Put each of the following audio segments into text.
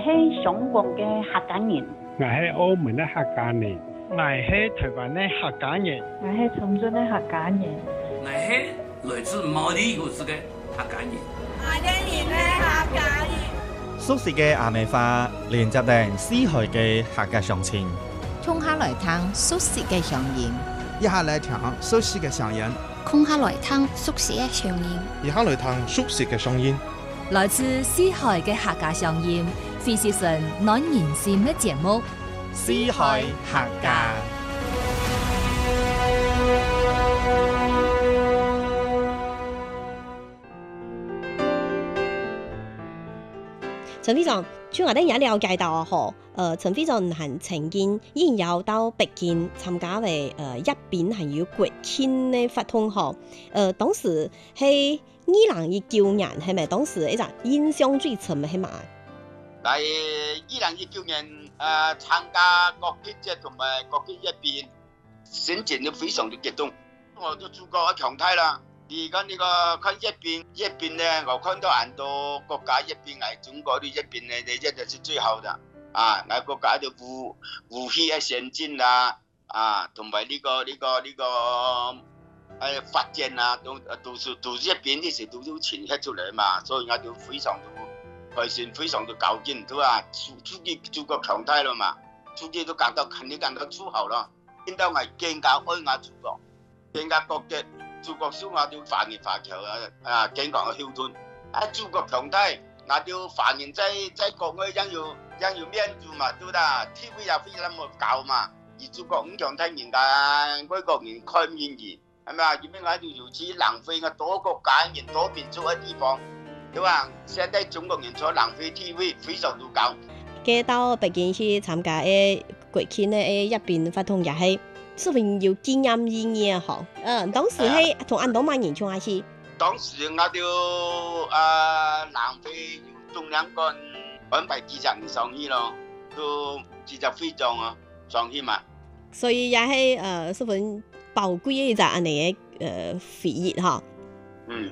係香港嘅客家人， 我係澳門嘅客家人， 我係台灣嘅客家人， 我係長春嘅客家人， 我係來自毛里求斯嘅客家人， 我哋係客家人。 熟悉嘅阿美花連接定四海嘅客家鄉親， 衝下來聽熟悉嘅鄉音， 一下來聽熟悉嘅鄉音， 空下來聽熟悉嘅鄉音， 一下來聽熟悉嘅鄉音， 來自四海嘅客家鄉音，非是純暖人心嘅節目， 四海客家。 陳飛長，像我哋也了解到陳飛長係曾經應邀到北京參加嘅一邊係有國慶嘅發通學，當時係2019年係咪？當時一個印象最深係嘛？ 喺2019年參加國慶節同埋國慶一邊，心情都非常的激動，我都祖國嘅強大啦。而家呢個看一邊呢，我看到很多國家一邊係中國的一邊呢，一定是最好的啊！我國家的武器嘅先進啦，同埋呢個發展啊，都一邊呢時都呈現出嚟嘛，所以我就非常的開心，非常的高興，對吧？祖國強大了嘛，自己都感到肯定感到自豪了，見到我更加愛我祖國，更加覺得。祖國小我哋繁衍發強健康嘅後盾。祖國強大，我哋繁衍在國外ยัง有面子嘛，對啦。TV 也非那麼高嘛，而祖國唔強大，人家外國人看唔見意，係咪啊？因為我哋如此浪費嘅多國家人多民族嘅地方，對吧？現在中國人所浪費 TV 非常之高。 佢到北京去參加嘅國慶嘅一邊發通也係。是份有經驗意義嗬，當時係同安東馬人衝下去。 當時我就南非中央軍安排幾隻人上去咯，都幾隻飛機啊上去嘛。 所以也係是份寶貴嘅一隻安尼嘅回憶嗬。 嗯。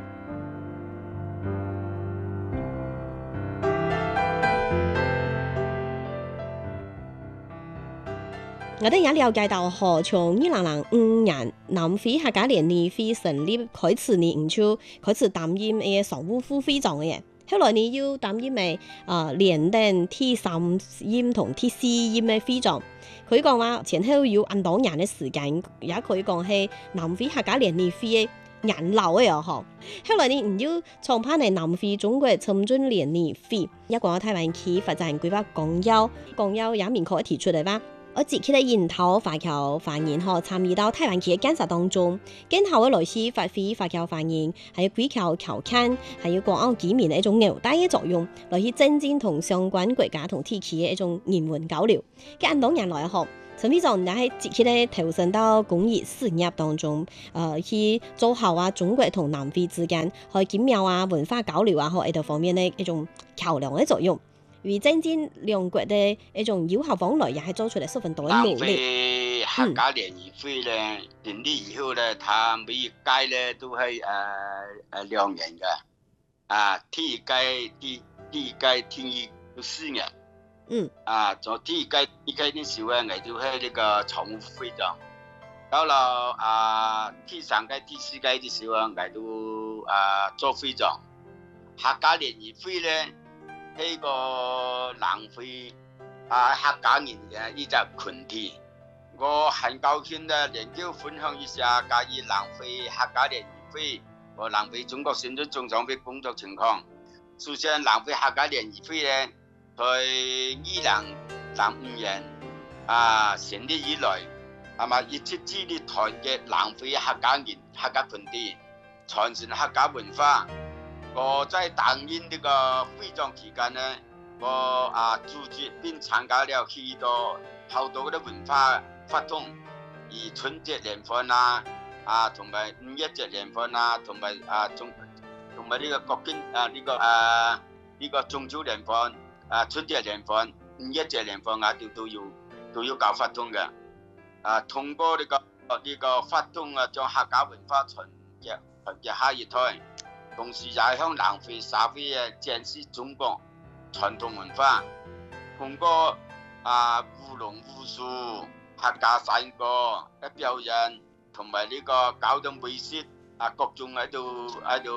我哋也了解到，從2005年南非客家聯誼會成立開始，你唔就開始擔任嘅常務副會長嘅，後來你要擔任嘅連任第3任同第4任嘅會長。佢講話前後有咁多年嘅時間，也可以講係南非客家聯誼會嘅元老嘅嗬。後來你唔要創辦係南非中國參軍聯誼會，一個台灣區發展規劃綱要也明確提出嚟話。我自己嘅研討華僑發言參與到台灣區嘅建設當中，今後嘅來是發揮華僑發言，還有歸僑僑親，還有廣澳居民嘅一種紐帶嘅作用，來去增進同相關國家同地區嘅一種人文交流。咁多年來陳飛長也係自己咧投身到公益事業當中，去做好中國同南非之間去緊密文化交流呢度方面嘅一種橋樑嘅作用。為增進兩國的一種友好往來，也係做出嚟十分多嘅努力。 南非客家聯誼會咧成立以後咧，他每一屆咧都係2年嘅，第一屆天意都4年。做第一屆嘅時候咧，我就係呢個常務會長。到了第3屆、第4屆嘅時候，我都做會長。客家聯誼會咧。係個南非客家人嘅一隻群體，我很高興咧，能夠分享一下關於南非客家聯誼會和南非中國新村中常會工作情況。首先，南非客家聯誼會咧，在2005年成立以來，係嘛一直致力團結南非客家人客家群體，傳承客家文化。我在擔任呢個會長期間呢，我組織並參加了許多好多嘅文化活動，而春節聯歡同埋5一節聯歡同埋呢個國慶呢個中秋聯歡春節聯歡5一節聯歡都要搞活動嘅，通過呢個活動將客家文化傳接下一代。同時也向南非社會展示中國傳統文化，通過舞龍舞獅、客家山歌嘅表演，同埋呢個交通美食各種喺度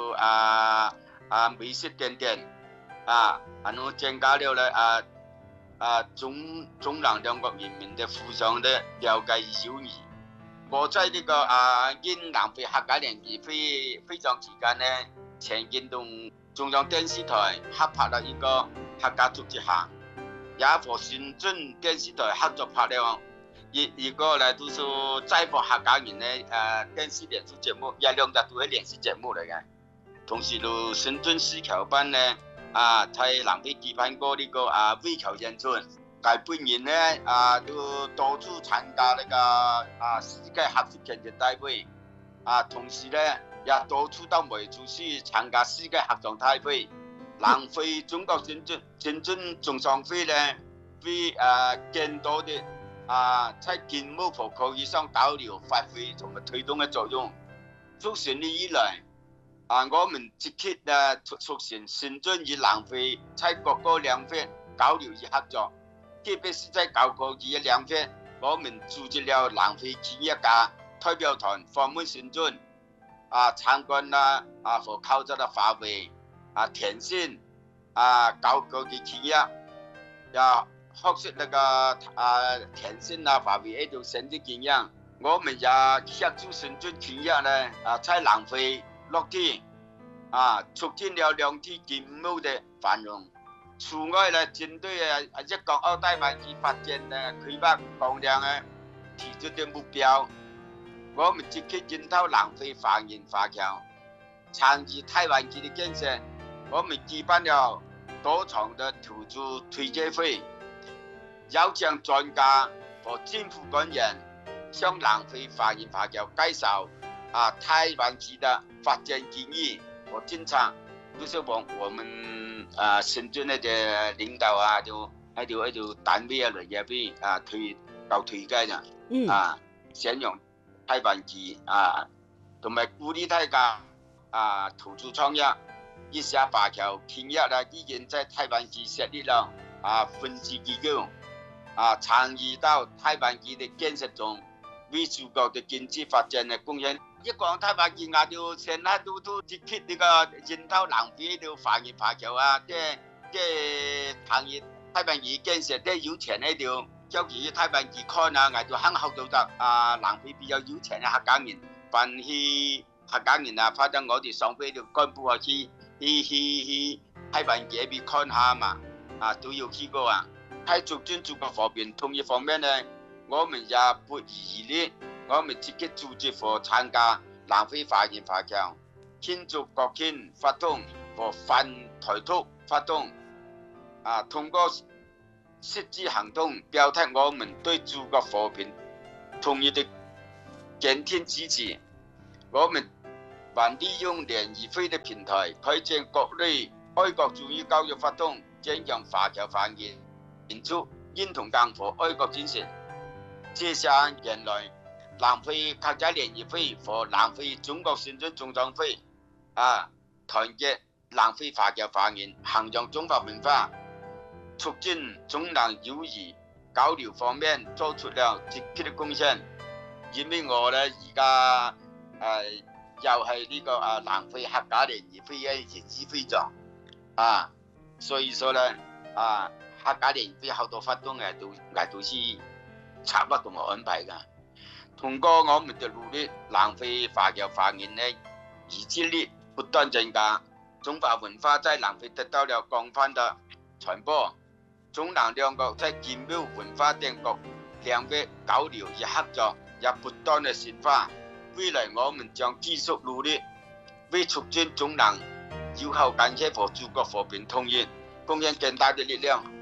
美食點點我增加了咧中南兩國人民的互相的了解友誼。我在呢個因南非客家聯誼非常期間呢，曾經同中央電視台合拍了一個客家足跡行，也和深圳電視台合作拍了一個呢，都是採訪客家人的電視連續節目，也兩個都係連續節目嚟嘅。同時到深圳市僑辦呢在南非舉辦過呢個圍僑演出，佢本人呢都多處參加那個世界學術競賽大會，同時呢也多處到梅州市參加世界合唱大會。南非中國深圳總商會呢會更多的在經貿和科技上交流發揮同埋推動嘅作用。促成以來我們積極促成深圳與南非在各個領域交流與合作，特別是在高科技嘅領域，我們組織了南非企業家代表團訪問深圳，參觀和考察華為、電信、高科技企業，也學習那個電信華為一條新的經驗。我們也協助深圳企業呢在南非落地促進了兩地經貿的繁榮。此外呢，針對一港澳大灣區發展的規劃綱領提出的目標，我們積極引導南非華人華僑參與大灣區的建設。我們舉辦了多場的投資推介會，邀請專家和政府官員向南非華人華僑介紹大灣區的發展建議和政策，都是我們深圳的領導就喺度單位嚟嘅俾推介嘅，宣揚大灣區同埋鼓勵大家投資創業。一些華僑企業已經在大灣區設立了分支機構，參與到大灣區的建設中，為祖國的經濟發展的貢獻。一講大灣區，我就現在都積極呢個引導南非的華人華僑即參與大灣區建設，即有錢喺度，叫佢大灣區看我就很好到南非比較有錢嘅客家人，辦去客家人發到我哋上飛就幹部去大灣區邊看下嘛，都要去過喺促進祖國和平統一方面呢，我們也不遺餘力，我們積極組織和參加南非華人華僑慶祝國慶活動和反台獨活動，通過實際行動表達我們對祖國和平統一的堅定支持。我們還利用聯誼會的平台，開展各類愛國主義教育活動，增強華僑華人民族認同感和愛國精神。這些年來，南非客家聯誼會和南非中國深圳總商會團結南非華僑華人，弘揚中華文化，促進中南友誼交流方面做出了積極的貢獻。因為我呢而家又係呢個南非客家聯誼會嘅指揮長所以說呢客家聯誼會好多活動都是策劃同埋安排㗎。通過我們的努力，南非華僑華人呢意志力不斷增加，中華文化在南非得到了廣泛的傳播，中南兩國在經貿文化等各領域交流與合作也不斷的深化。未來我們將繼續努力，為促進中南友好關係和祖國和平統一貢獻更大的力量。